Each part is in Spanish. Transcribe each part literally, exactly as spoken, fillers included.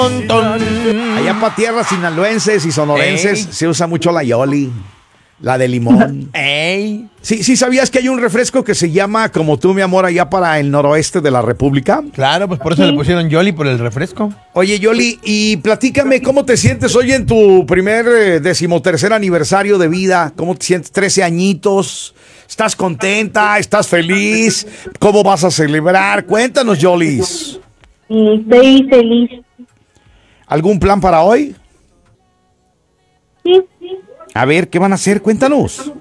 Allá para tierras sinaloenses y sonorenses Ey. se usa mucho la Yoli, la de limón. Ey. Sí, sí, ¿sabías que hay un refresco que se llama Como tú, mi amor, allá para el noroeste de la República? Claro, pues por eso sí. le pusieron Yoli, por el refresco. Oye, Yoli, y platícame, ¿cómo te sientes hoy en tu primer eh, decimotercer aniversario de vida? ¿Cómo te sientes? trece añitos. ¿Estás contenta? ¿Estás feliz? ¿Cómo vas a celebrar? Cuéntanos, Yolis. Estoy feliz. ¿Algún plan para hoy? Sí. A ver, ¿qué van a hacer? Cuéntanos.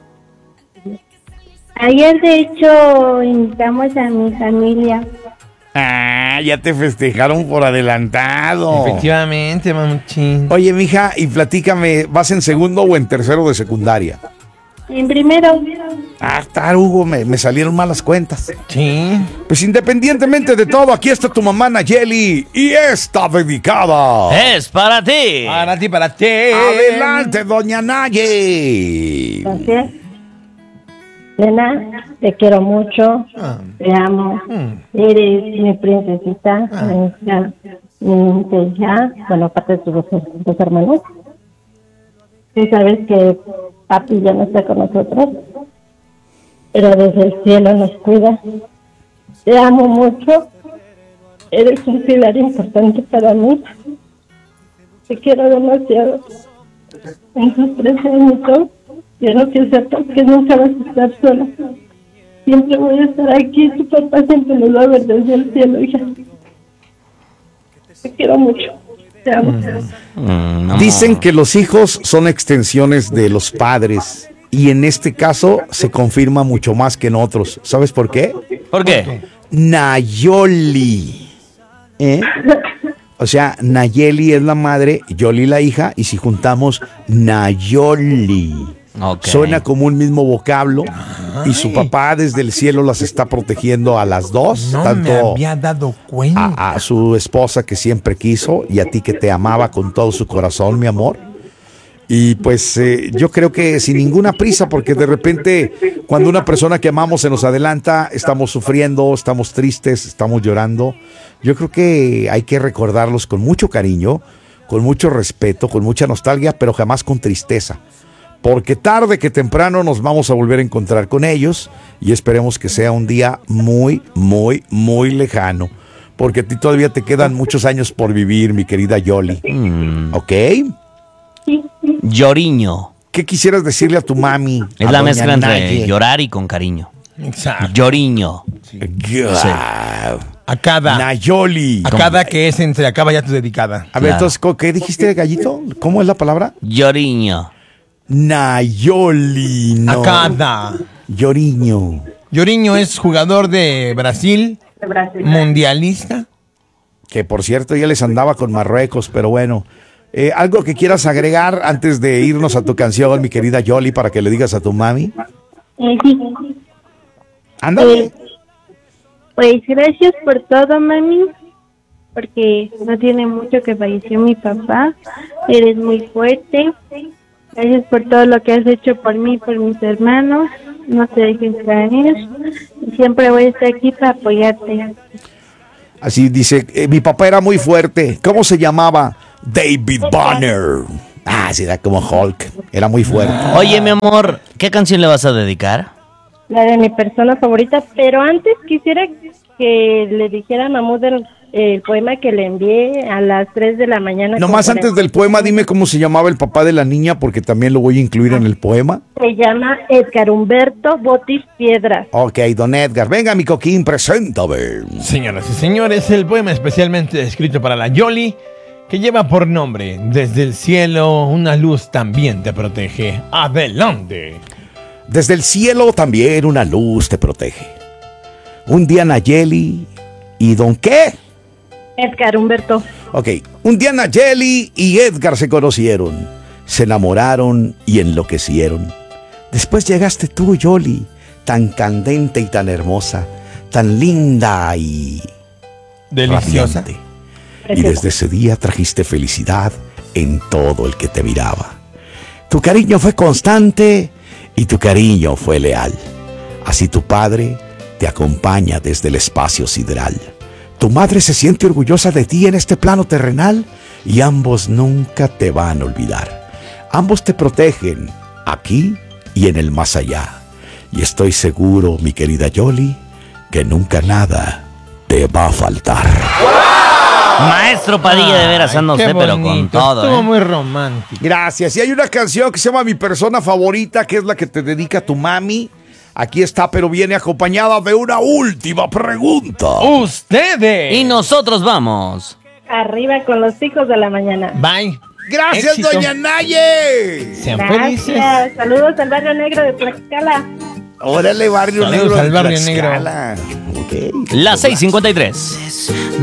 Ayer, de hecho, invitamos a mi familia. Ah, ya te festejaron por adelantado. Efectivamente, mamuchín. Oye, mija, y platícame, ¿vas en segundo o en tercero de secundaria? En primero. Ah, tarugo, me, me salieron malas cuentas. Sí. Pues independientemente de todo, aquí está tu mamá Nayeli y está dedicada. Es para ti. Para ti, para ti. Adelante, doña Nayeli. Gracias. Nena, te quiero mucho, ah. te amo, mm. eres mi princesita, ah. mi hija, mi hija, bueno, aparte de tus dos, dos hermanos. Tú sabes que papi ya no está con nosotros, pero desde el cielo nos cuida. Te amo mucho, eres un pilar importante para mí. Te quiero demasiado. En tus trece años, quiero que sepas que nunca vas a estar sola. Siempre voy a estar aquí, tu papá siempre nos va a ver desde el cielo, hija. Te quiero mucho. Te amo. Mm, no. Dicen que los hijos son extensiones de los padres y en este caso se confirma mucho más que en otros. ¿Sabes por qué? ¿Por qué? Nayoli. ¿Eh? O sea, Nayeli es la madre, Yoli la hija, y si juntamos Nayoli, okay. Suena como un mismo vocablo. Ay. Y su papá desde el cielo las está protegiendo a las dos. No tanto me había dado cuenta. A, a su esposa que siempre quiso y a ti que te amaba con todo su corazón, mi amor. Y pues eh, yo creo que sin ninguna prisa, porque de repente cuando una persona que amamos se nos adelanta, estamos sufriendo, estamos tristes, estamos llorando. Yo creo que hay que recordarlos con mucho cariño, con mucho respeto, con mucha nostalgia, pero jamás con tristeza. Porque tarde que temprano nos vamos a volver a encontrar con ellos y esperemos que sea un día muy, muy, muy lejano. Porque a ti todavía te quedan muchos años por vivir, mi querida Yoli. Mm. ¿Ok? Lloriño. ¿Qué quisieras decirle a tu mami? Es la mezcla entre llorar y con cariño. Exacto. Lloriño. Sí. Sí. Acada. Nayoli. Acada, que es entre acaba ya tu dedicada. A ver, claro. Entonces, ¿qué dijiste, gallito? ¿Cómo es la palabra? Lloriño. Nayoli. No. Acada. Lloriño. Lloriño es jugador de Brasil, de Brasil, mundialista. Que por cierto ya les andaba con Marruecos, pero bueno. Eh, ¿Algo que quieras agregar antes de irnos a tu canción, mi querida Yoli, para que le digas a tu mami? Eh, sí. Ándale. Eh, pues gracias por todo, mami, porque no tiene mucho que falleció mi papá. Eres muy fuerte. Gracias por todo lo que has hecho por mí y por mis hermanos. No te dejes caer. Y siempre voy a estar aquí para apoyarte. Así dice, eh, mi papá era muy fuerte. ¿Cómo se llamaba? David Banner. Ah, sí, era como Hulk. Era muy fuerte. Oye, mi amor, ¿qué canción le vas a dedicar? La de mi persona favorita, pero antes quisiera que le dijera a Mahmoud el, el poema que le envié a las tres de la mañana. Nomás antes del poema, dime cómo se llamaba el papá de la niña, porque también lo voy a incluir en el poema. Se llama Edgar Humberto Botis Piedras. Ok, don Edgar. Venga, mi coquín, preséntame. Señoras y señores, el poema especialmente escrito para la Yoli, que lleva por nombre Desde el cielo una luz también te protege. Adelante. Desde el cielo también una luz te protege. Un día Nayeli y don ¿qué? Edgar Humberto. Ok, un día Nayeli y Edgar se conocieron, se enamoraron y enloquecieron. Después llegaste tú, Yoli, tan candente y tan hermosa, tan linda y deliciosa. Radiante. Y desde ese día trajiste felicidad en todo el que te miraba. Tu cariño fue constante y tu cariño fue leal. Así tu padre te acompaña desde el espacio sideral. Tu madre se siente orgullosa de ti en este plano terrenal y ambos nunca te van a olvidar. Ambos te protegen aquí y en el más allá. Y estoy seguro, mi querida Yoli, que nunca nada te va a faltar. Maestro Padilla, de veras anda usted, pero con todo. Estuvo ¿eh? muy romántico. Gracias. Y hay una canción que se llama Mi Persona Favorita, que es la que te dedica tu mami. Aquí está, pero viene acompañada de una última pregunta. Ustedes. Y nosotros vamos. Arriba con los hijos de la mañana. Bye. Gracias, Éxito. doña Naye. Sean felices. Gracias. Saludos al barrio negro de Tlaxcala. Órale, barrio Saludos negro. al de barrio Tlaxcala. Ok. Las seis cincuenta y tres.